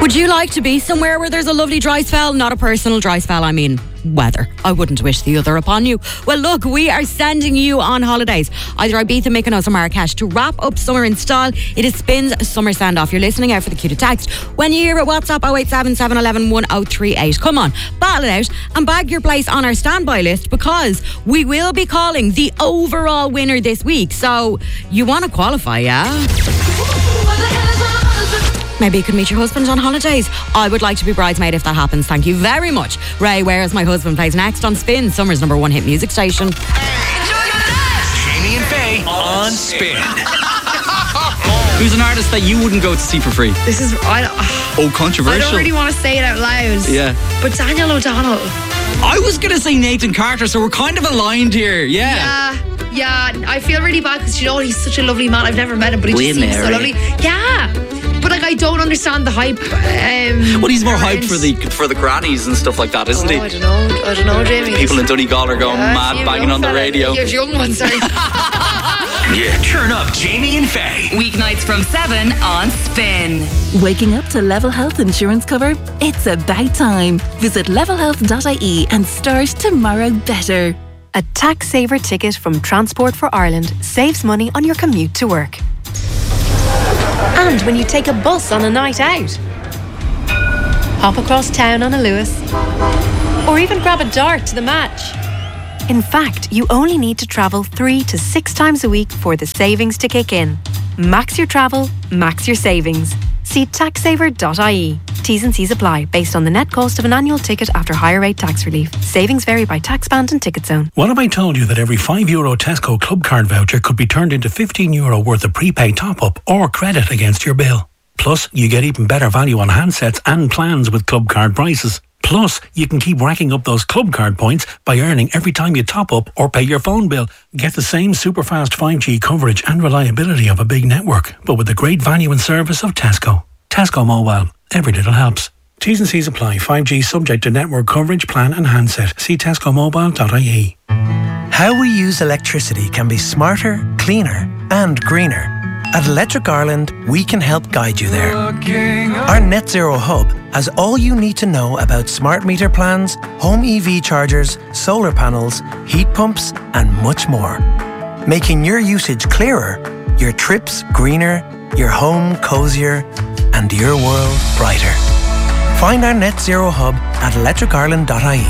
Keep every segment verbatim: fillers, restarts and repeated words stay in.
Would you like to be somewhere where there's a lovely dry spell? Not a personal dry spell, I mean weather. I wouldn't wish the other upon you. Well, look, we are sending you on holidays. Either Ibiza, Mykonos or Marrakesh. To wrap up summer in style, it is Spin's Summer Send-Off. You're listening out for the cue to text. When you hear it, WhatsApp oh eight seven, seven one one, one oh three eight. Come on, battle it out and bag your place on our standby list, because we will be calling the overall winner this week. So you want to qualify, yeah? Maybe you could meet your husband on holidays. I would like to be bridesmaid if that happens. Thank you very much. Ray Where's My Husband plays next on Spin, Summer's number one hit music station. Jamie and Faye on Spin. Who's an artist that you wouldn't go to see for free? This is... I don't, Oh, controversial. I don't really want to say it out loud. Yeah. But Daniel O'Donnell. I was going to say Nathan Carter, so we're kind of aligned here. Yeah. Yeah. Yeah, I feel really bad because, you know, he's such a lovely man. I've never met him, but he We just seems so marry. lovely. Yeah. But, like, I don't understand the hype. Um, Well, he's more around- hyped for the for the grannies and stuff like that, isn't Oh, he? I don't know. I don't know, Jamie. People in Donegal are going Yeah, mad, you banging young on the fella. radio. You're young ones, sorry. Yeah, turn up Jamie and Faye. Weeknights from seven on Spin. Waking up to Level Health insurance cover? It's about time. Visit level health dot I E and start tomorrow better. A tax saver ticket from Transport for Ireland saves money on your commute to work. And when you take a bus on a night out. Hop across town on a Lewis. Or even grab a dart to the match. In fact, you only need to travel three to six times a week for the savings to kick in. Max your travel, max your savings. See tax saver dot I E. T's and C's apply based on the net cost of an annual ticket after higher rate tax relief. Savings vary by tax band and ticket zone. What if I told you that every five euro Tesco Club Card voucher could be turned into fifteen euro worth of prepaid top-up or credit against your bill? Plus, you get even better value on handsets and plans with Club Card prices. Plus, you can keep racking up those Club Card points by earning every time you top up or pay your phone bill. Get the same super fast five G coverage and reliability of a big network, but with the great value and service of Tesco. Tesco Mobile. Every little helps. T's and C's apply. five G subject to network coverage, plan and handset. See tesco mobile dot I E. How we use electricity can be smarter, cleaner and greener. At Electric Ireland, we can help guide you there. Our Net Zero Hub has all you need to know about smart meter plans, home E V chargers, solar panels, heat pumps and much more. Making your usage clearer, your trips greener, your home cosier and your world brighter. Find our Net Zero Hub at electric ireland dot I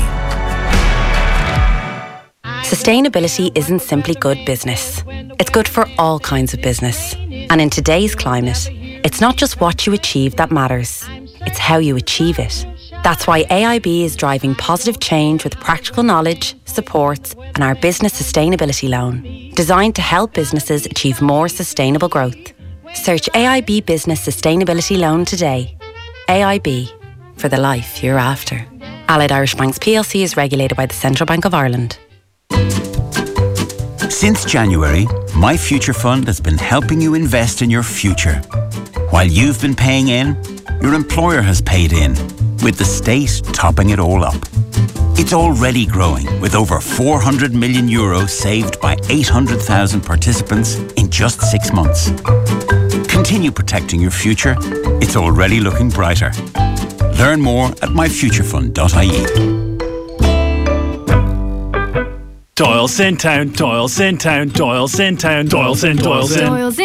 E. Sustainability isn't simply good business. It's good for all kinds of business. And in today's climate, it's not just what you achieve that matters. It's how you achieve it. That's why A I B is driving positive change with practical knowledge, supports, and our business sustainability loan, designed to help businesses achieve more sustainable growth. Search A I B Business Sustainability Loan today. A I B, for the life you're after. Allied Irish Banks P L C is regulated by the Central Bank of Ireland. Since January, My Future Fund has been helping you invest in your future. While you've been paying in, your employer has paid in, with the state topping it all up. It's already growing, with over four hundred million euros saved by eight hundred thousand participants in just six months. Continue protecting your future. It's already looking brighter. Learn more at my future fund dot I E. Doyle's in town, Doyle's in town, Doyle's in town, Doyle's in, Doyle's in. Doyle's in.